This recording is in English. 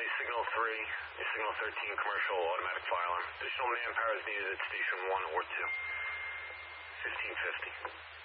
Signal 3, Signal 13 commercial automatic fire alarm. Additional manpower is needed at Station 1 or 2. 1550.